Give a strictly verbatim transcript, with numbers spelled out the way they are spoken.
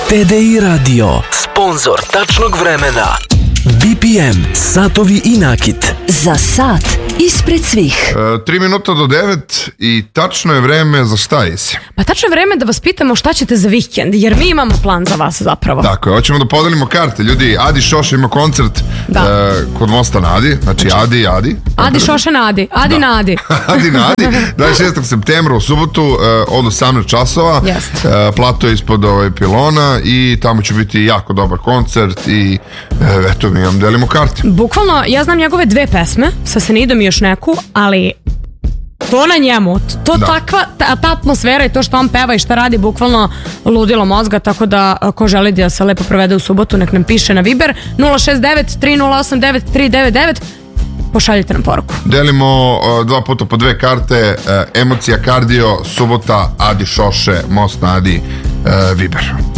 T D I Radio, sponzor tačnog vremena. B P M, satovi i nakit. Za sat ispred svih. E, tri minuta do devet i tačno je vreme za šta Isi? Pa tačno je vreme da vas pitamo šta ćete za vikend, jer mi imamo plan za vas zapravo. Tako je, hoćemo da podelimo karte. Ljudi, Adi Šoša ima koncert e, kod Mosta na Adi. Znači Adi, Adi. Adi Šoša na Adi, Adi da. na Adi. Adi na Adi, dvadeset šestog septembra u subotu e, od osamnaest časova. E, plato je ispod ovaj pilona i tamo će biti jako dobar koncert i e, eto mi vam delimo karte. Bukvalno, ja znam njegove dve pesme, sa Senidom i još neku, ali to na njemu, to da. takva, ta, ta atmosfera i to što on peva i šta radi, bukvalno ludilo mozga, tako da ko želi da se lepo provede u subotu, nek nam piše na Viber nula šest devet tri nula osam devet tri devet devet, pošaljite nam poruku. Delimo uh, dva puta po dve karte, uh, Emocija kardio, subota, Adi Šoše, Most na Adi, uh, Viber.